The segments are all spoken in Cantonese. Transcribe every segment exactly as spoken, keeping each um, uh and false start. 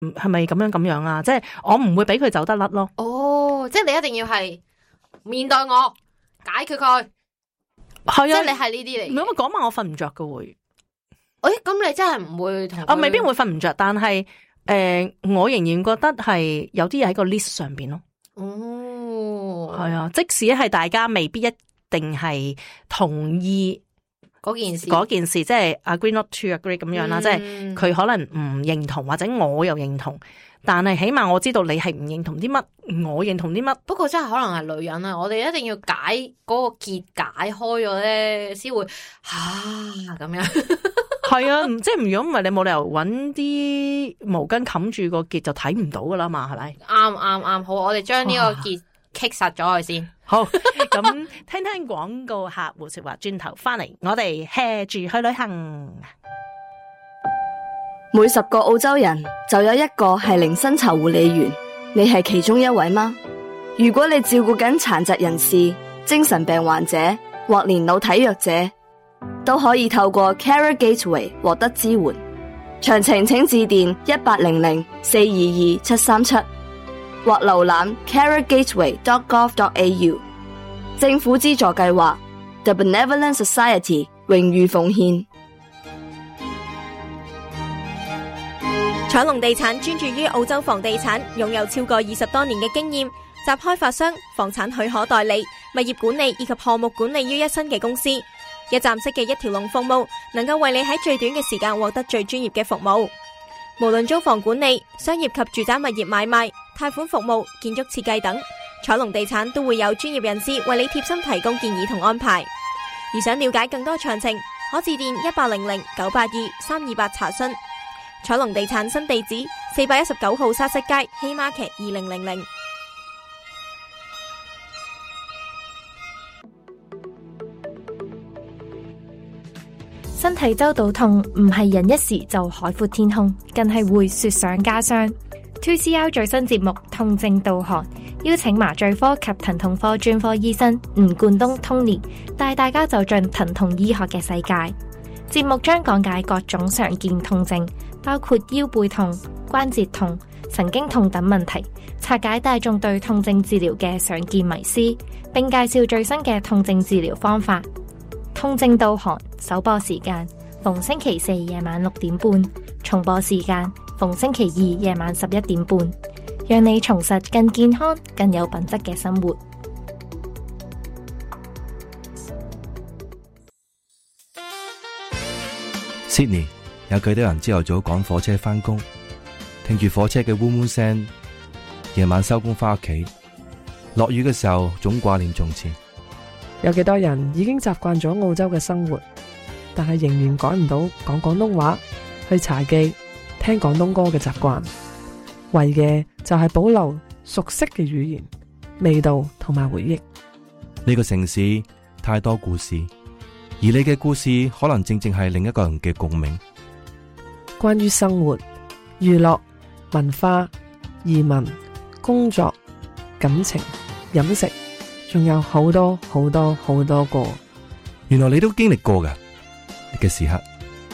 係咪咁樣咁樣啊？即係我唔會俾佢走得甩咯。 哦，即係你一定要係面對我解決佢， 係啊， 即係你係呢啲嚟。 因為嗰晚我瞓唔着嘅會。 誒，咁你真係唔會同我未必會瞓唔着，但係誒、呃，我仍然覺得係有啲嘢喺個 list 上邊咯。 哦，係啊，即使係大家未必一定係同意嗰件事， 嗰件事即係 agree not to agree 咁樣啦，嗯、即係佢可能唔認同，或者我又認同。但係起碼我知道你係唔認同啲乜，我認同啲乜。 不過真係可能係女人啊，我哋一定要解嗰個結解開咗咧，先會吓咁樣。 係啊，即係如果唔係你冇理由搵啲毛巾冚住個結就睇唔到噶啦嘛，係咪？ 啱啱啱，好，我哋將呢個結棘實咗佢先。 好，咁聽聽廣告客戶說話，轉頭翻嚟，我哋 hea 住去旅行。 每十個澳洲人就有一個係零薪酬護理員，你係其中一位嗎？如果你照顧緊殘疾人士、精神病患者或年老體弱者，都可以透過 Carer Gateway 獲得支援。詳情請致電一八零零四二二七三七或瀏覽 carer gateway dot gov dot a u。 政府資助計劃 The Benevolent Society 榮譽奉獻。 彩龍地產專注於澳洲房地產，擁有超過二十多年嘅經驗，集開發商、房產許可代理、物業管理以及項目管理於一身嘅公司，一站式嘅一條龍服務，能夠為你喺最短嘅時間獲得最專業嘅服務。無論租房管理、商業及住宅物業買賣、貸款服務、建築設計等，彩龍地產都會有專業人士為你貼心提供建議同安排。而想了解更多詳情，可致電一八零零九八二三二八查詢。彩龍地產新地址四百一十九號沙石街希瑪騎二零零零。 身體周到痛唔係人一時就海闊天空，更係會雪上加霜。two C R 最新節目痛症導航，邀請麻醉科及疼痛科專科醫生吳冠東 Tony 帶大家走進疼痛醫學嘅世界。節目將講解各種常見痛症，包括腰背痛、關節痛、神經痛等問題，拆解大眾對痛症治療嘅常見迷思，並介紹最新嘅痛症治療方法。痛症導航首播時間逢星期四夜晚六點半，重播時間逢星期二夜晚十一點半，讓你重拾更健康、更有品質嘅生活。 Sydney 有幾多人朝頭早趕火車返工，聽住火車嘅嗡嗡聲，夜晚收工返屋企，落雨嘅時候總掛念從前。 有幾多人已經習慣咗澳洲嘅生活，但係仍然改唔到講廣東話、去茶記、聽廣東歌嘅習慣。為嘅就係保留熟悉嘅語言、味道同埋回憶。 呢個城市太多故事，而你嘅故事可能正正係另一個人嘅共鳴。 關於生活、娛樂、文化、移民、工作、感情、飲食，仲有好多好多好多個。 原來你都經歷過㗎嘅時刻。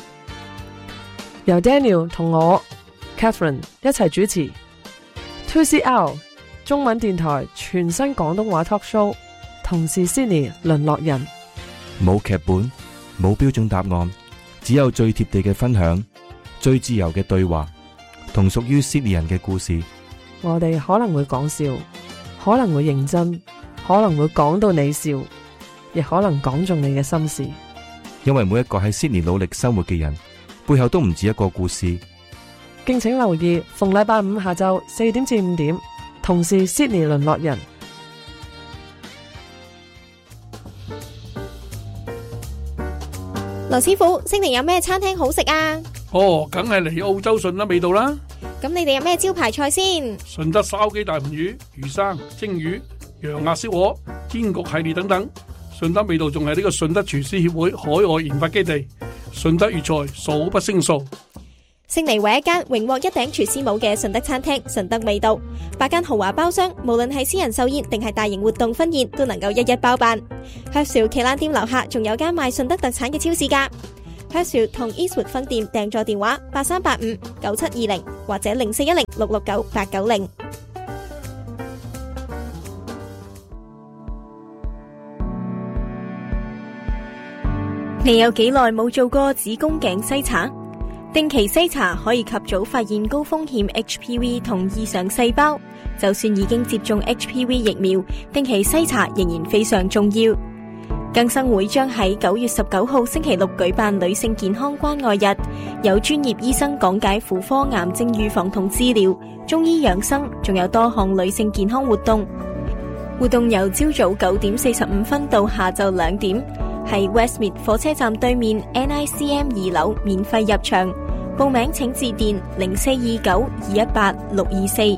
由 Daniel 同我 Catherine 一齊主持 two C R 中文電台全新廣東話 talk show， 同是 Sydney 淪落人。 冇劇本，冇標準答案，只有最貼地嘅分享，最自由嘅對話，同屬於 Sydney 人嘅故事。 我哋可能會講笑，可能會認真，可能會講到你笑，亦可能講中你嘅心事。 因為每一個喺 Sydney 努力生活嘅人，背後都唔止一個故事。 敬請留意，逢禮拜五下晝四點至五點，同是 Sydney 淪落人。 羅師傅，悉尼有咩餐廳好食啊？ 哦，梗係嚟澳洲順德味道啦。 咁你哋有咩招牌菜先？ 順德燒雞大盤魚、魚生、蒸魚、羊鴨燒鵝、煎焗系列等等。順德味道仲係呢個順德廚師協會海外研發基地。順德粵菜數不勝數。 悉尼為一間榮獲一頂廚師帽嘅順德餐廳，順德味道八間豪華包廂，無論係私人壽宴定係大型活動婚宴，都能夠一一包辦。Herschel 旗艦店樓下仲有間賣順德特產嘅超市㗎。 Persil 同 Eastwood 分店訂座電話八三八五九七二零或者零四一零六六九八九零。你有幾耐冇做過子宮頸篩查？定期篩查可以及早發現高風險 H P V 同異常細胞。就算已經接種 H P V 疫苗，定期篩查仍然非常重要。更生會將喺九月十九號星期六舉辦女性健康關愛日，有專業醫生講解婦科癌症預防同治療、中醫養生，仲有多項女性健康活動。活動由朝早九點四十五分到下晝兩點，喺 Westmead 火車站對面 N I C M 二樓免費入場。報名請致電零四二九二一八六二四。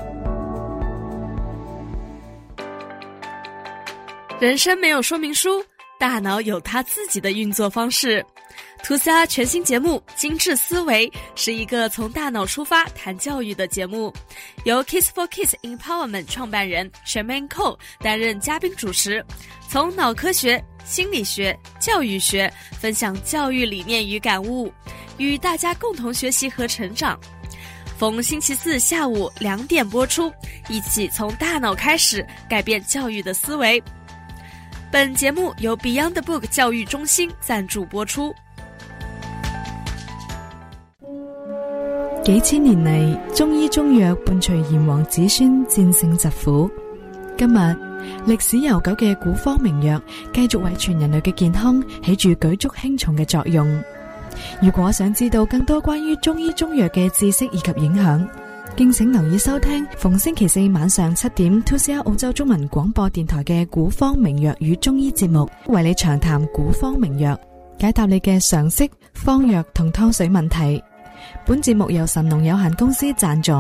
人生沒有說明書，大腦有它自己的運作方式。To C R 全新節目《精緻思維》是一個從大腦出發談教育的節目，由 Kids for Kids Empowerment 創辦人 Shermaine Cole 擔任嘉賓主持，從腦科學、心理學、教育學分享教育理念與感悟，與大家共同學習和成長。逢星期四下午兩點播出，一起從大腦開始改變教育的思維。本節目由 Beyond the Book 教育中心贊助播出。 幾千年嚟，中醫中藥伴隨炎黃子孫戰勝疾苦。今日歷史悠久嘅古方名藥繼續為全人類嘅健康起住舉足輕重嘅作用。如果想知道更多關於中醫中藥嘅知識以及影響，敬請留意收聽逢星期四晚上七點 To C R 澳洲中文廣播電台嘅古方名藥與中醫節目，為你長談古方名藥，解答你嘅常識、方藥同湯水問題。本節目由神農有限公司贊助。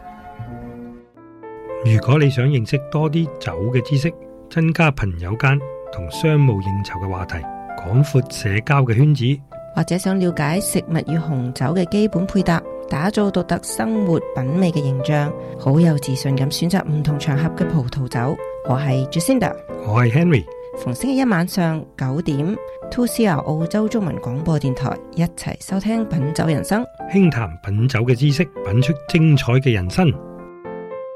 如果你想認識多啲酒嘅知識，增加朋友間同商務應酬嘅話題，廣闊社交嘅圈子， 或者想了解食物與紅酒嘅基本配搭，打造獨特生活品味嘅形象，好有自信咁選擇唔同場合嘅葡萄酒。我係 Jacinda， 我係 Henry。 逢星期一晚上九點 To C R 澳洲中文廣播電台，一齊收聽品酒人生， 輕談品酒嘅知識，品出精彩嘅人生。